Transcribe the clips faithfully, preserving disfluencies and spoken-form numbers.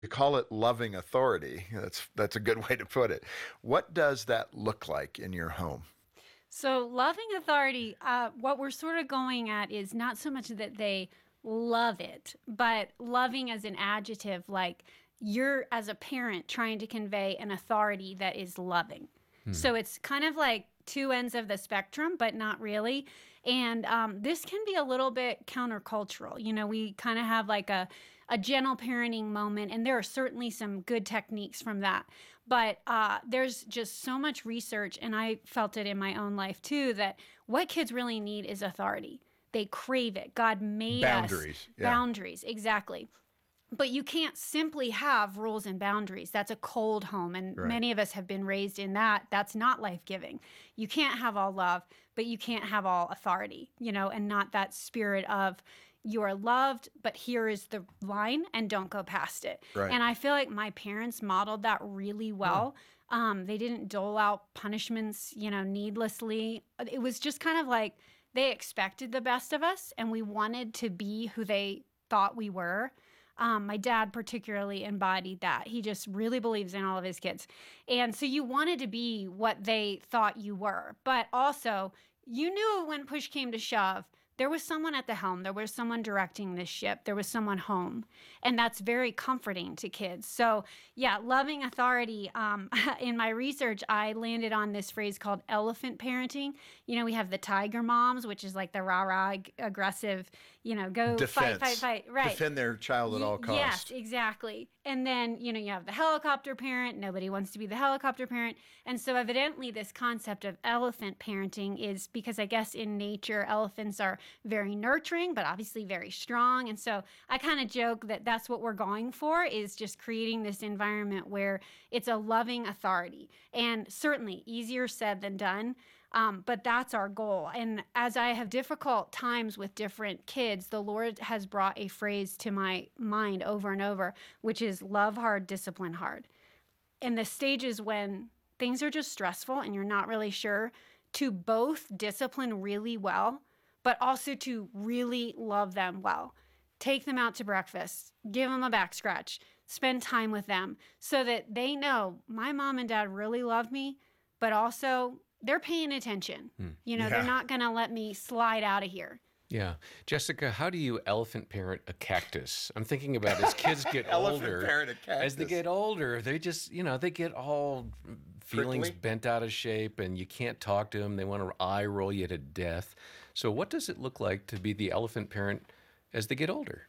You call it loving authority. That's that's a good way to put it. What does that look like in your home? So, loving authority, uh, what we're sort of going at is not so much that they love it, but loving as an adjective, like you're as a parent trying to convey an authority that is loving. Hmm. So, it's kind of like two ends of the spectrum, but not really. And um, this can be a little bit countercultural. You know, we kind of have like a, a gentle parenting moment, and there are certainly some good techniques from that. But uh, there's just so much research, and I felt it in my own life too, that what kids really need is authority. They crave it. God made us Boundaries. Yeah. boundaries, exactly. But you can't simply have rules and boundaries. That's a cold home. And Right. many of us have been raised in that. That's not life-giving. You can't have all love, but you can't have all authority, you know, and not that spirit of you are loved, but here is the line and don't go past it. Right. And I feel like my parents modeled that really well. Um, they didn't dole out punishments, you know, needlessly. It was just kind of like they expected the best of us, and we wanted to be who they thought we were. Um, my dad particularly embodied that. He just really believes in all of his kids. And so you wanted to be what they thought you were. But also, you knew when push came to shove, there was someone at the helm. There was someone directing this ship. There was someone home. And that's very comforting to kids. So, yeah, loving authority. Um, in my research, I landed on this phrase called elephant parenting. You know, we have the tiger moms, which is like the rah-rah, ag- aggressive, you know, go Defense. fight, fight, fight. Right. Defend their child at all Y- costs. Yes, exactly. And then, you know, you have the helicopter parent. Nobody wants to be the helicopter parent. And so evidently this concept of elephant parenting is because I guess in nature, elephants are very nurturing, but obviously very strong. And so I kind of joke that that's what we're going for, is just creating this environment where it's a loving authority. And certainly easier said than done. Um, but that's our goal. And as I have difficult times with different kids, the Lord has brought a phrase to my mind over and over, which is love hard, discipline hard. In the stages when things are just stressful and you're not really sure, to both discipline really well, but also to really love them well. Take them out to breakfast, give them a back scratch, spend time with them so that they know my mom and dad really love me, but also they're paying attention. You know, Yeah. they're not going to let me slide out of here. Yeah. Jessica, how do you elephant parent a cactus? I'm thinking about as kids get Elephant older. parent a cactus. As they get older, they just, you know, they get all feelings Prickly? bent out of shape and you can't talk to them. They want to eye roll you to death. So what does it look like to be the elephant parent as they get older?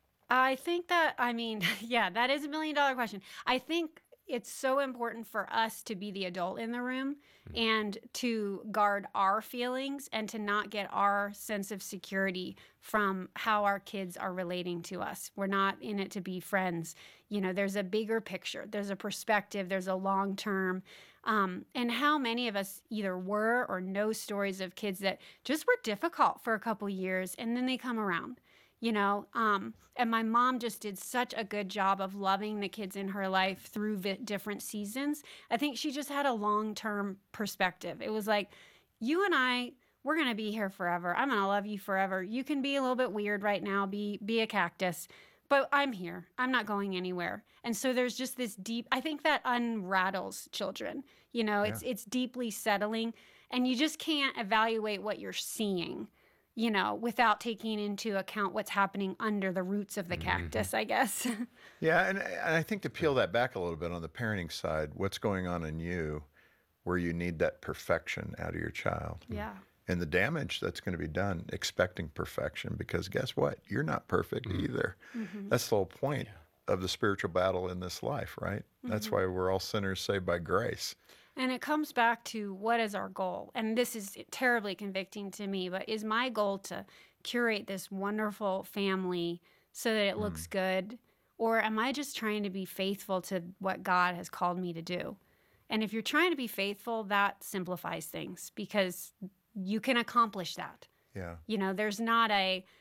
I think that, I mean, yeah, that is a million dollar question. I think it's so important for us to be the adult in the room and to guard our feelings and to not get our sense of security from how our kids are relating to us. We're not in it to be friends. You know, there's a bigger picture, there's a perspective, there's a long term. Um, and how many of us either were or know stories of kids that just were difficult for a couple years and then they come around. You know, um, and my mom just did such a good job of loving the kids in her life through vi- different seasons. I think she just had a long-term perspective. It was like, you and I, we're going to be here forever. I'm going to love you forever. You can be a little bit weird right now, be be a cactus, but I'm here. I'm not going anywhere. And so there's just this deep, I think that unrattles children. You know, it's Yeah. it's deeply settling, and you just can't evaluate what you're seeing, you know, without taking into account what's happening under the roots of the cactus, I guess. Yeah, and, and I think to peel that back a little bit on the parenting side, what's going on in you where you need that perfection out of your child? Yeah. And the damage that's going to be done expecting perfection, because guess what? You're not perfect either. That's the whole point of the spiritual battle in this life, right? That's why we're all sinners saved by grace. And it comes back to what is our goal? And this is terribly convicting to me, but is my goal to curate this wonderful family so that it looks good? Or am I just trying to be faithful to what God has called me to do? And if you're trying to be faithful, that simplifies things because you can accomplish that. Yeah. You know, there's not a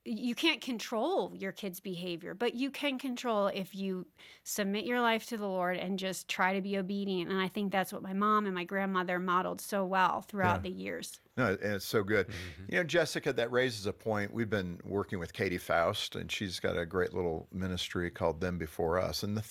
you can't control your kids' behavior, but you can control if you submit your life to the Lord and just try to be obedient. And I think that's what my mom and my grandmother modeled so well throughout Yeah. the years. No, and it's so good. You know, Jessica, that raises a point. We've been working with Katie Faust, and she's got a great little ministry called Them Before Us. And the